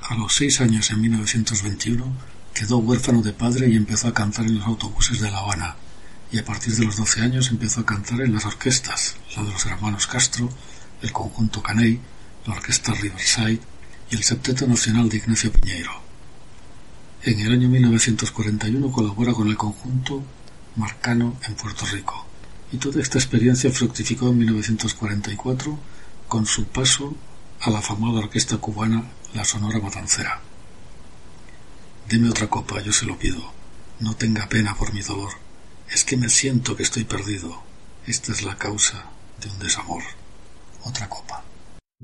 A los 6 años, en 1921, quedó huérfano de padre y empezó a cantar en los autobuses de La Habana, y a partir de los 12 años empezó a cantar en las orquestas, la de los hermanos Castro, el conjunto Caney, la orquesta Riverside y el Septeto Nacional de Ignacio Piñeiro. En el año 1941 colabora con el conjunto Marcano en Puerto Rico, y toda esta experiencia fructificó en 1944 con su paso a la afamada orquesta cubana La Sonora Matancera. Deme otra copa, yo se lo pido. No tenga pena por mi dolor. Es que me siento que estoy perdido. Esta es la causa de un desamor. Otra copa.